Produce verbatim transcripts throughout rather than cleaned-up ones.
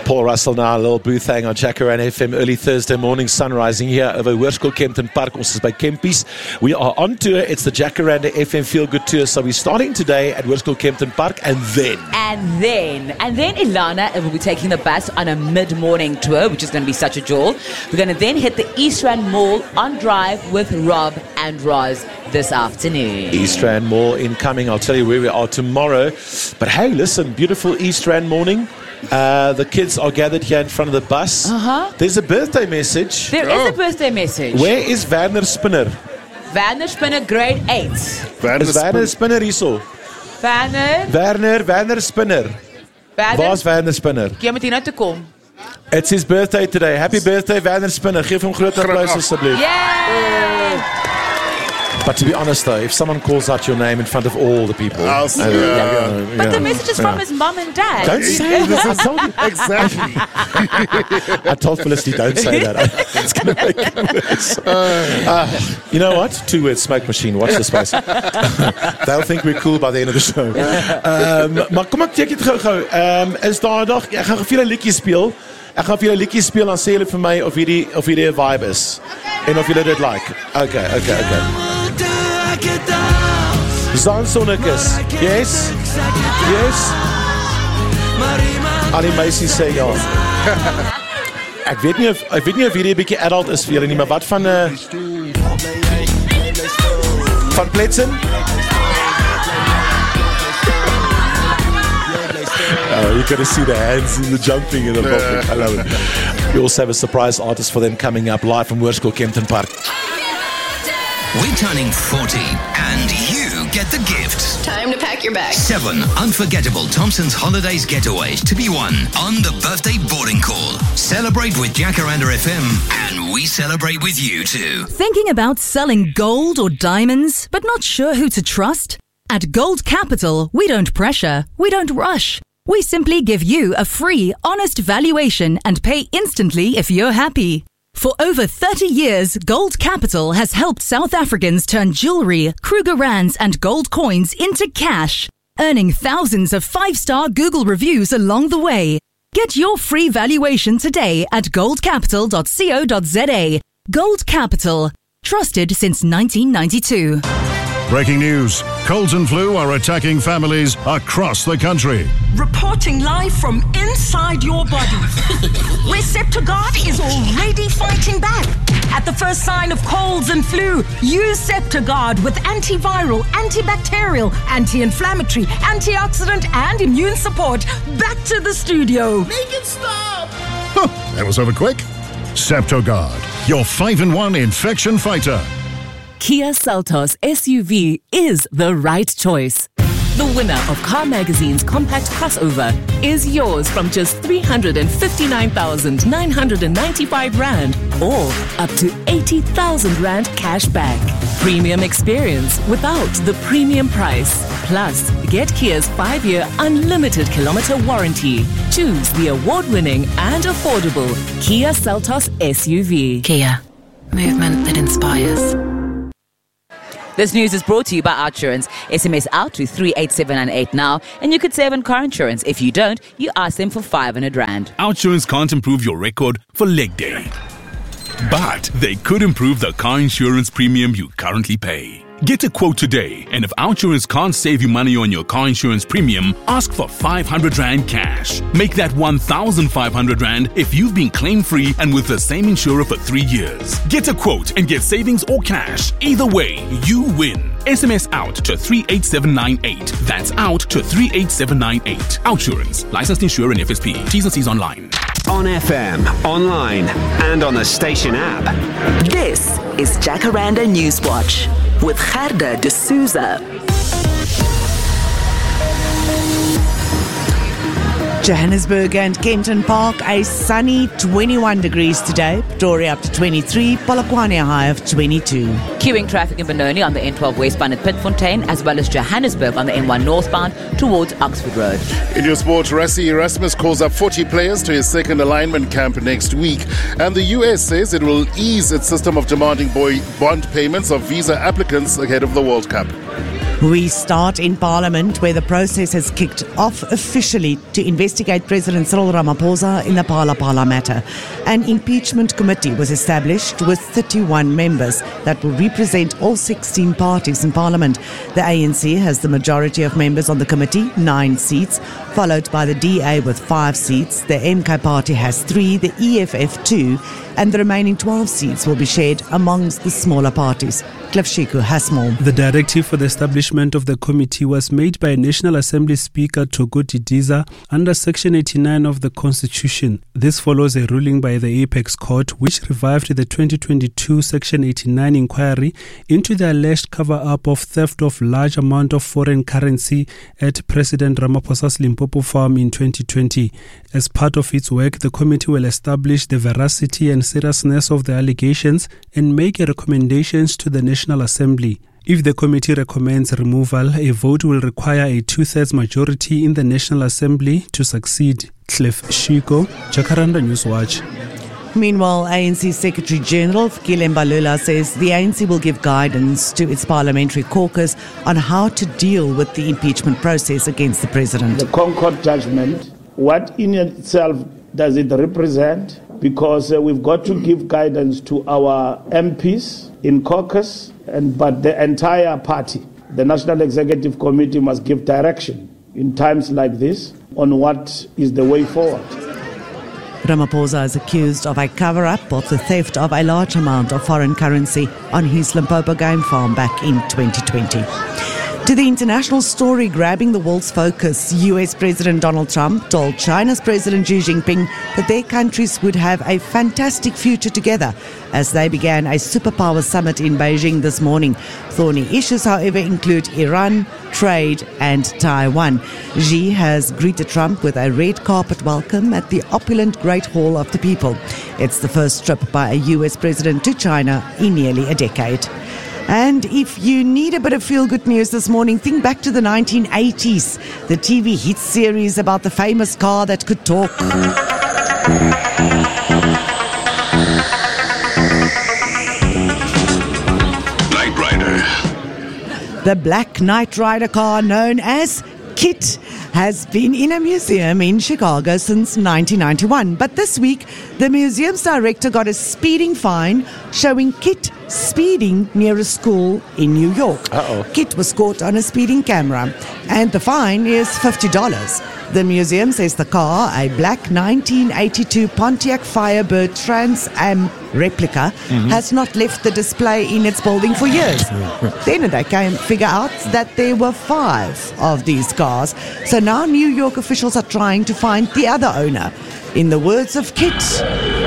Paul Russell now, a little booth hang on Jacaranda F M, early Thursday morning, sun rising here over Hoërskool Kempton Park. Ons is by Kempies. We are on tour. It's the Jacaranda F M Feel Good Tour. So we're starting today at Hoërskool Kempton Park, and then... And then, and then Ilana will be taking the bus on a mid-morning tour, which is going to be such a jewel. We're going to then hit the East Rand Mall on drive with Rob and Roz this afternoon. East Rand Mall incoming. I'll tell you where we are tomorrow. But hey, listen, beautiful East Rand morning. Uh, the kids are gathered here in front of the bus. Uh-huh. There's a birthday message. There oh. is a birthday message. Where is Werner Spinner? Werner Spinner, grade eight. Werner is Werner Spinner hierso? Werner? Werner, Werner Spinner. Werner? Waar's Werner Spinner? Jy moet hier nou toe kom. It's his birthday today. Happy birthday, Werner Spinner. Geef hom groot applaus asseblief. Yay! But to be honest though, if someone calls out your name in front of all the people... I'll uh, yeah. Yeah, but yeah, the message is yeah. from his mum and dad. Don't say this. I told you. Exactly. I told Felicity, don't say that. It's going to make it worse. Uh, you know what? Two words, smoke machine. Watch the space. They'll think we're cool by the end of the show. Um, maar kom ek check dit gou-gou. Um, is daar nog... Ek gaan vir 'n liedjie speel. Ek gaan vir 'n liedjie speel, dan sê julle vir my of hierdie of hierdie 'n vibe is. En of julle dit like. Okay, okay, okay. Zansonnekus. Yes? Yes? Al die meisies sê ja. Ek weet nie of ek weet nie of hierdie 'n bietjie adult is vir julle nie, maar wat van 'n uh, van Pletsen? Oh, you gotta see the hands and the jumping in the public. I love it. We also have a surprise artist for them coming up live from Hoërskool Kempton Park. We're turning forty, and you get the gift. Time to pack your bag. Seven unforgettable Thompson's Holidays getaways to be won on the birthday boarding call. Celebrate with Jacaranda F M, and we celebrate with you too. Thinking about selling gold or diamonds, but not sure who to trust? At Gold Capital, we don't pressure, we don't rush. We simply give you a free, honest valuation and pay instantly if you're happy. For over thirty years, Gold Capital has helped South Africans turn jewelry, Krugerrands and gold coins into cash, earning thousands of five-star Google reviews along the way. Get your free valuation today at gold capital dot co dot za. Gold Capital, trusted since nineteen ninety-two. Breaking news. Colds and flu are attacking families across the country. Reporting live from inside your body, where Septogard is already fighting back. At the first sign of colds and flu, use Septogard with antiviral, antibacterial, anti-inflammatory, antioxidant and immune support. Back to the studio. Make it stop! Huh, that was over quick. Septogard, your five in one infection fighter. Kia Seltos S U V is the right choice. The winner of Car Magazine's compact crossover is yours from just three hundred fifty-nine thousand nine hundred ninety-five rand or up to eighty thousand rand cash back. Premium experience without the premium price. Plus, get Kia's five-year unlimited kilometer warranty. Choose the award-winning and affordable Kia Seltos S U V. Kia, movement that inspires. This news is brought to you by OUTsurance. S M S out to three eight seven nine eight now, and you could save on car insurance. If you don't, you ask them for five hundred rand. OUTsurance can't improve your record for leg day, but they could improve the car insurance premium you currently pay. Get a quote today, and if OUTsurance can't save you money on your car insurance premium, ask for five hundred rand cash. Make that one thousand five hundred rand if you've been claim-free and with the same insurer for three years. Get a quote and get savings or cash. Either way, you win. S M S out to three eight seven nine eight. That's out to three eight seven nine eight. OUTsurance. Licensed insurer and F S P. T's and C's online. On F M, online, and on the station app. This is Jacaranda Newswatch with Gerda de Souza. Johannesburg and Kempton Park, a sunny twenty-one degrees today. Pretoria up to twenty-three, Polokwane a high of twenty-two. Queuing traffic in Benoni on the N twelve westbound at Pitfontein, as well as Johannesburg on the N one northbound towards Oxford Road. In your sport, Rassie Erasmus calls up forty players to his second alignment camp next week. And the U S says it will ease its system of demanding boy bond payments of visa applicants ahead of the World Cup. We start in Parliament, where the process has kicked off officially to investigate President Cyril Ramaphosa in the Phala Phala matter. An impeachment committee was established with thirty-one members that will represent all sixteen parties in Parliament. The A N C has the majority of members on the committee, nine seats, followed by the D A with five seats. The M K party has three, the E F F two, and the remaining twelve seats will be shared amongst the smaller parties. Cliff Shiku has more. The directive for the establishment of the committee was made by National Assembly Speaker Thoko Didiza under Section eighty-nine of the Constitution. This follows a ruling by the Apex Court which revived the twenty twenty-two Section eighty-nine inquiry into the alleged cover-up of theft of large amount of foreign currency at President Ramaphosa's Limpopo farm in twenty twenty. As part of its work, the committee will establish the veracity and seriousness of the allegations and make recommendations to the National Assembly. If the committee recommends removal, a vote will require a two-thirds majority in the National Assembly to succeed. Cliff Shiko, Jacaranda Newswatch. Meanwhile, A N C Secretary General Fikile Mbalula says the A N C will give guidance to its parliamentary caucus on how to deal with the impeachment process against the president. The Concord judgment, what in itself does it represent? Because uh, we've got to give guidance to our M Ps in caucus, and but the entire party. The National Executive Committee must give direction in times like this on what is the way forward. Ramaphosa is accused of a cover-up of the theft of a large amount of foreign currency on his Limpopo game farm back in twenty twenty. To the international story grabbing the world's focus, U S President Donald Trump told China's President Xi Jinping that their countries would have a fantastic future together as they began a superpower summit in Beijing this morning. Thorny issues, however, include Iran, trade and Taiwan. Xi has greeted Trump with a red carpet welcome at the opulent Great Hall of the People. It's the first trip by a U S president to China in nearly a decade. And if you need a bit of feel-good news this morning, think back to the nineteen eighties, the T V hit series about the famous car that could talk. Knight Rider. The black Knight Rider car known as KITT has been in a museum in Chicago since nineteen ninety-one. But this week, the museum's director got a speeding fine showing KITT speeding near a school in New York. Uh-oh. KITT was caught on a speeding camera, and the fine is fifty dollars. The museum says the car, a black nineteen eighty-two Pontiac Firebird Trans Am replica, mm-hmm. has not left the display in its building for years. Then they came figure out that there were five of these cars. So now New York officials are trying to find the other owner. In the words of KITT,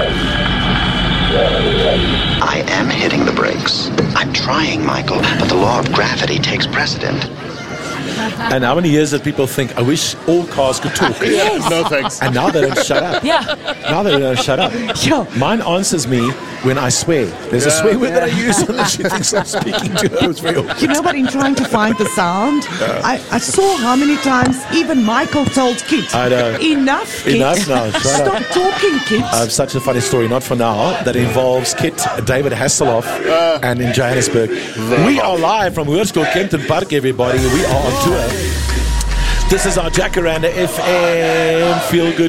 I am hitting the brakes. I'm trying, Michael, but the law of gravity takes precedent. And how many years did people think, I wish all cars could talk? Yes. No thanks. And now they don't shut up. Yeah. Now they don't shut up. Yeah. Mine answers me when I swear. There's a Yeah. swear word that I use and she thinks I'm speaking to her. It's very awkward. you know what, in trying to find the sound, I, I saw how many times even Michael told KITT, I know. enough, KITT. Enough now, shut Stop up. talking, KITT. I have such a funny story, not for now, that involves Kit, David Hasselhoff, and in Johannesburg. We are live from Hoërskool Kempton Park, everybody. We are on tour. This is our Jacaranda F M Feel Good